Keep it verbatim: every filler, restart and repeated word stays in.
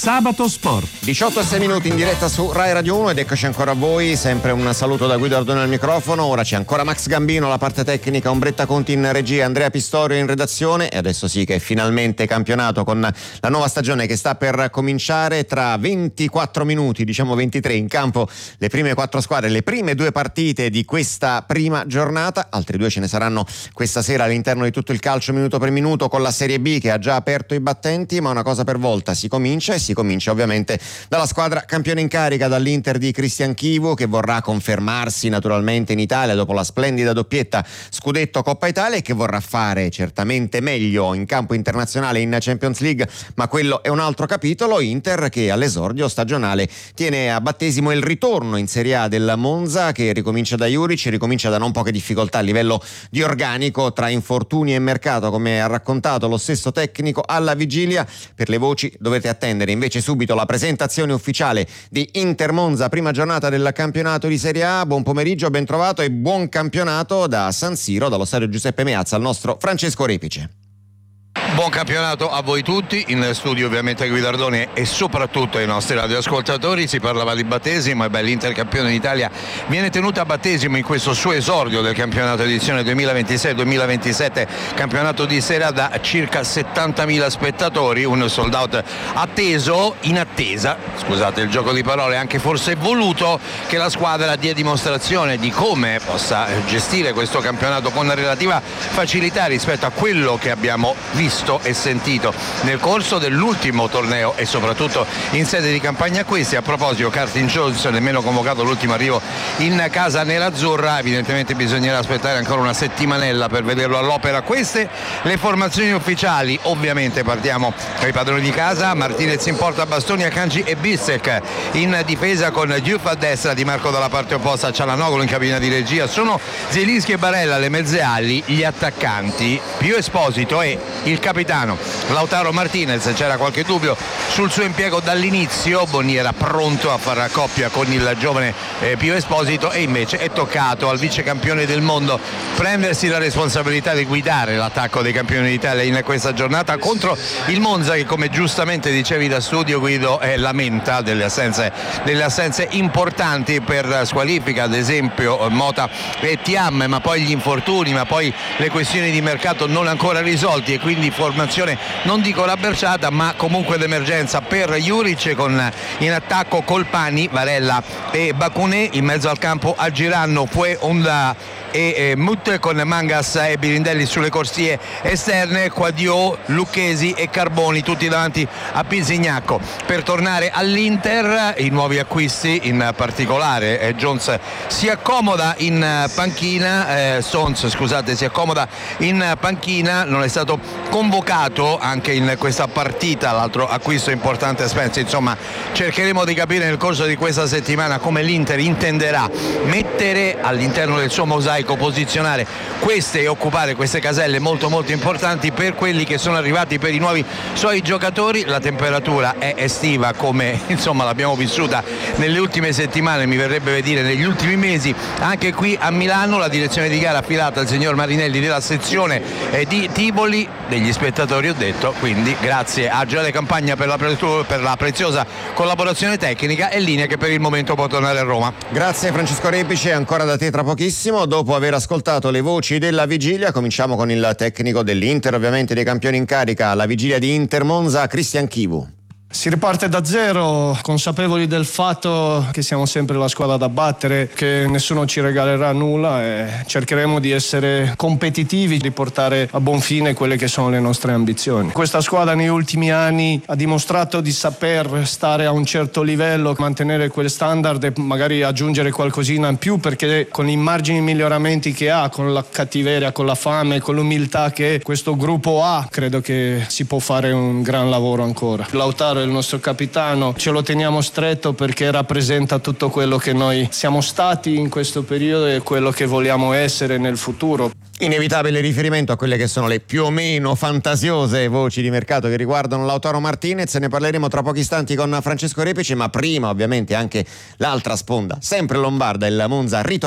Sabato Sport. diciotto e sei minuti in diretta su Rai Radio uno ed eccoci ancora a voi, sempre un saluto da Guido Ardone al microfono. Ora c'è ancora Max Gambino, la parte tecnica, Ombretta Conti in regia, Andrea Pistorio in redazione e adesso sì che è finalmente campionato con la nuova stagione che sta per cominciare. Tra ventiquattro minuti, diciamo ventitré, in campo le prime quattro squadre, le prime due partite di questa prima giornata, altri due ce ne saranno questa sera all'interno di tutto il calcio minuto per minuto con la Serie B che ha già aperto i battenti, ma una cosa per volta, si comincia e si comincia ovviamente dalla squadra campione in carica, dall'Inter di Christian Chivu, che vorrà confermarsi naturalmente in Italia dopo la splendida doppietta Scudetto Coppa Italia e che vorrà fare certamente meglio in campo internazionale in Champions League, ma quello è un altro capitolo. Inter che all'esordio stagionale tiene a battesimo il ritorno in Serie A del Monza, che ricomincia da Juric, ricomincia da non poche difficoltà a livello di organico tra infortuni e mercato, come ha raccontato lo stesso tecnico alla vigilia. Per le voci dovete attendere invece subito la presentazione ufficiale di Inter Monza, prima giornata del campionato di Serie A. Buon pomeriggio, ben trovato e buon campionato da San Siro, dallo stadio Giuseppe Meazza, al nostro Francesco Repice. Buon campionato a voi tutti, in studio ovviamente Guido Ardone e soprattutto ai nostri radioascoltatori. Si parlava di battesimo e beh, l'Inter campione d'Italia viene tenuta a battesimo in questo suo esordio del campionato edizione duemilaventisei duemilaventisette, campionato di Serie A, da circa settantamila spettatori, un sold out atteso, in attesa, scusate il gioco di parole, anche forse voluto, che la squadra dia dimostrazione di come possa gestire questo campionato con relativa facilità rispetto a quello che abbiamo visto e sentito nel corso dell'ultimo torneo e soprattutto in sede di campagna acquisti. A proposito, Curtis Jones nemmeno convocato, l'ultimo arrivo in casa nerazzurra, evidentemente bisognerà aspettare ancora una settimanella per vederlo all'opera. Queste le formazioni ufficiali, ovviamente partiamo dai padroni di casa. Martinez in porta, Bastoni, Akanji e Bissek in difesa con Diouf a destra, Di Marco dalla parte opposta, Cialanoglu in cabina di regia, sono Zielinski e Barella le mezze ali, gli attaccanti Pio Esposito e il capitano Lautaro Martinez. C'era qualche dubbio sul suo impiego dall'inizio, Bonni era pronto a fare coppia con il giovane eh, Pio Esposito e invece è toccato al vice campione del mondo prendersi la responsabilità di guidare l'attacco dei campioni d'Italia in questa giornata contro il Monza, che come giustamente dicevi da studio Guido eh, lamenta delle assenze, delle assenze importanti per squalifica, ad esempio Mota e Thiam, ma poi gli infortuni, ma poi le questioni di mercato non ancora risolti e quindi formazione non dico rabberciata ma comunque d'emergenza per Juric, con in attacco Colpani, Varella e Bakuné, in mezzo al campo aggiranno Fue Onda e eh, Mutte, con Mangas e Birindelli sulle corsie esterne, Quadio, Lucchesi e Carboni tutti davanti a Pisignacco. Per tornare all'Inter, i nuovi acquisti, in particolare eh, Jones si accomoda in panchina, eh, Stones scusate si accomoda in panchina, non è stato convocato anche in questa partita. L'altro acquisto importante Spence. Insomma, cercheremo di capire nel corso di questa settimana come l'Inter intenderà mettere all'interno del suo mosaico, posizionare queste e occupare queste caselle molto molto importanti per quelli che sono arrivati, per i nuovi suoi giocatori. La temperatura è estiva come insomma l'abbiamo vissuta nelle ultime settimane, mi verrebbe dire negli ultimi mesi, anche qui a Milano. La direzione di gara affidata al signor Marinelli della sezione eh, di Tivoli, degli spettatori ho detto, quindi grazie a Gioele Campagna per la, pre- per la preziosa collaborazione tecnica e linea che per il momento può tornare a Roma. Grazie Francesco Repice, ancora da te tra pochissimo. Dopo aver ascoltato le voci della vigilia cominciamo con il tecnico dell'Inter, ovviamente dei campioni in carica, la vigilia di Inter Monza, Christian Chivu. Si riparte da zero, consapevoli del fatto che siamo sempre la squadra da battere, che nessuno ci regalerà nulla e cercheremo di essere competitivi, di portare a buon fine quelle che sono le nostre ambizioni. Questa squadra negli ultimi anni ha dimostrato di saper stare a un certo livello, mantenere quel standard e magari aggiungere qualcosina in più, perché con i margini di miglioramenti che ha, con la cattiveria, con la fame, con l'umiltà che questo gruppo ha, credo che si può fare un gran lavoro ancora. Lautaro è il nostro capitano, ce lo teniamo stretto perché rappresenta tutto quello che noi siamo stati in questo periodo e quello che vogliamo essere nel futuro. Inevitabile riferimento a quelle che sono le più o meno fantasiose voci di mercato che riguardano Lautaro Martinez. Ne parleremo tra pochi istanti con Francesco Repice, ma prima ovviamente anche l'altra sponda, sempre lombarda, il Monza ritorna